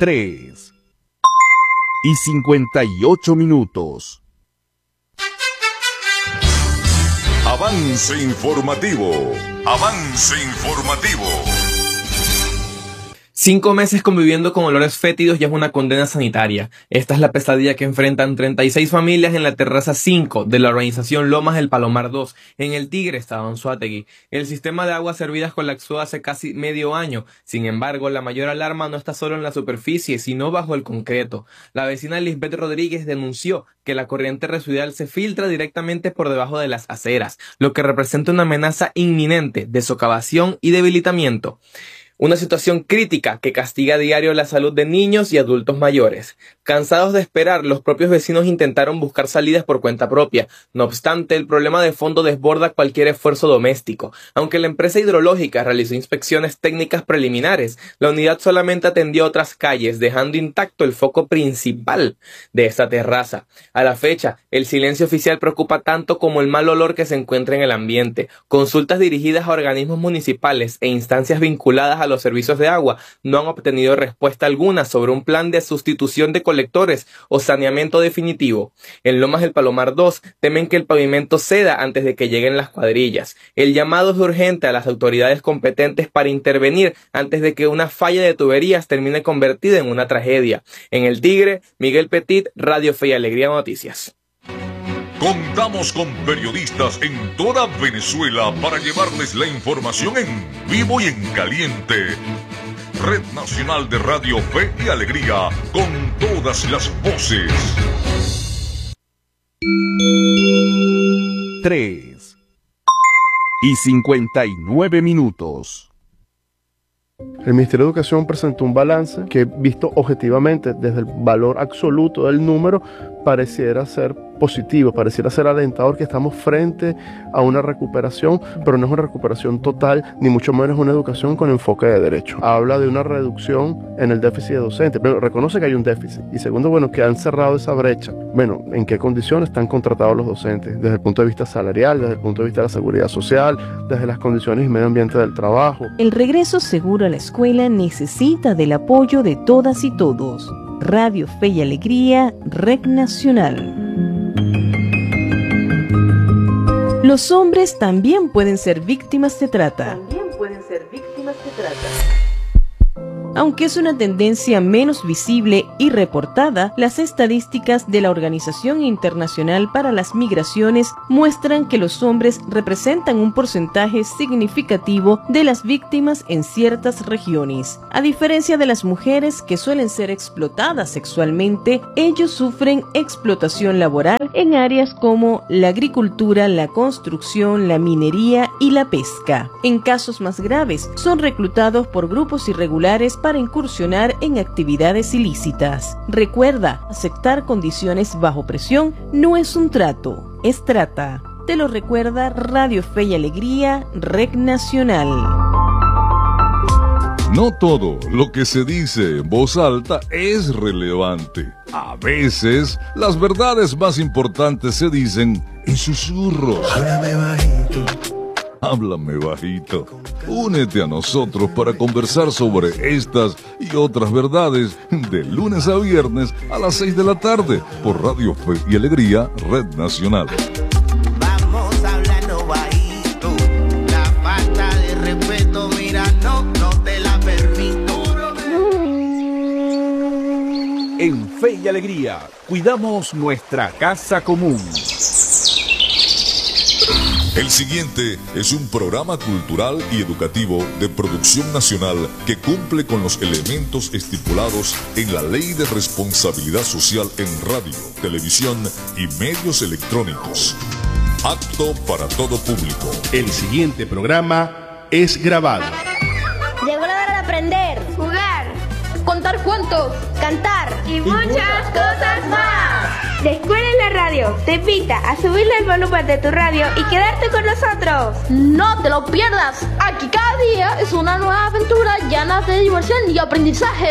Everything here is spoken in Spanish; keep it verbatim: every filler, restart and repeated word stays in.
tres y cincuenta y ocho minutos. Avance informativo. Avance informativo. Cinco meses conviviendo con olores fétidos ya es una condena sanitaria. Esta es la pesadilla que enfrentan treinta y seis familias en la terraza cinco de la organización Lomas del Palomar dos, en El Tigre, estado Anzoátegui. El sistema de aguas servidas colapsó hace casi medio año. Sin embargo, la mayor alarma no está solo en la superficie, sino bajo el concreto. La vecina Lisbeth Rodríguez denunció que la corriente residual se filtra directamente por debajo de las aceras, lo que representa una amenaza inminente de socavación y debilitamiento. Una situación crítica que castiga a diario la salud de niños y adultos mayores. Cansados de esperar, los propios vecinos intentaron buscar salidas por cuenta propia. No obstante, el problema de fondo desborda cualquier esfuerzo doméstico. Aunque la empresa hidrológica realizó inspecciones técnicas preliminares, la unidad solamente atendió otras calles, dejando intacto el foco principal de esta terraza. A la fecha, el silencio oficial preocupa tanto como el mal olor que se encuentra en el ambiente. Consultas dirigidas a organismos municipales e instancias vinculadas a los servicios de agua no han obtenido respuesta alguna sobre un plan de sustitución de colectores o saneamiento definitivo. En Lomas del Palomar dos temen que el pavimento ceda antes de que lleguen las cuadrillas. El llamado es urgente a las autoridades competentes para intervenir antes de que una falla de tuberías termine convertida en una tragedia. En El Tigre, Miguel Petit, Radio Fe y Alegría Noticias. Contamos con periodistas en toda Venezuela para llevarles la información en vivo y en caliente. Red Nacional de Radio Fe y Alegría, con todas las voces. tres y cincuenta y nueve minutos. El Ministerio de Educación presentó un balance que, visto objetivamente desde el valor absoluto del número, pareciera ser positivo, pareciera ser alentador, que estamos frente a una recuperación, pero no es una recuperación total, ni mucho menos una educación con enfoque de derecho. Habla de una reducción en el déficit de docentes, pero reconoce que hay un déficit. Y segundo, bueno, que han cerrado esa brecha. Bueno, ¿en qué condiciones están contratados los docentes? Desde el punto de vista salarial, desde el punto de vista de la seguridad social, desde las condiciones y medio ambiente del trabajo. El regreso seguro a la escuela necesita del apoyo de todas y todos. Radio Fe y Alegría, Red Nacional. Los hombres también pueden ser víctimas de trata. También pueden ser víctimas de trata. Aunque es una tendencia menos visible y reportada, las estadísticas de la Organización Internacional para las Migraciones muestran que los hombres representan un porcentaje significativo de las víctimas en ciertas regiones. A diferencia de las mujeres, que suelen ser explotadas sexualmente, ellos sufren explotación laboral en áreas como la agricultura, la construcción, la minería y la pesca. En casos más graves, son reclutados por grupos irregulares para incursionar en actividades ilícitas. Recuerda, aceptar condiciones bajo presión no es un trato, es trata. Te lo recuerda Radio Fe y Alegría, Red Nacional. No todo lo que se dice en voz alta es relevante. A veces, las verdades más importantes se dicen en susurros. Háblame bajito. Háblame bajito. Únete a nosotros para conversar sobre estas y otras verdades de lunes a viernes a las seis de la tarde por Radio Fe y Alegría, Red Nacional. Vamos hablando bajito. La falta de respeto, mira, no, no te la permito. En Fe y Alegría, cuidamos nuestra casa común. El siguiente es un programa cultural y educativo de producción nacional que cumple con los elementos estipulados en la Ley de Responsabilidad Social en radio, televisión y medios electrónicos. Apto para todo público. El siguiente programa es grabado. Llegó la hora de aprender, jugar, contar cuentos, cantar y muchas cosas más. La Escuela en la Radio te invita a subirle el volumen de tu radio y quedarte con nosotros. No te lo pierdas. Aquí cada día es una nueva aventura llena de diversión y aprendizaje.